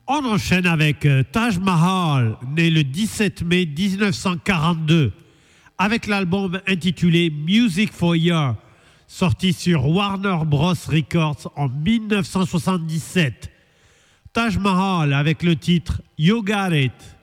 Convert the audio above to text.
On enchaîne avec Taj Mahal, né le 17 mai 1942, avec l'album intitulé Music for You, sorti sur Warner Bros. Records en 1977. Taj Mahal avec le titre You Got It.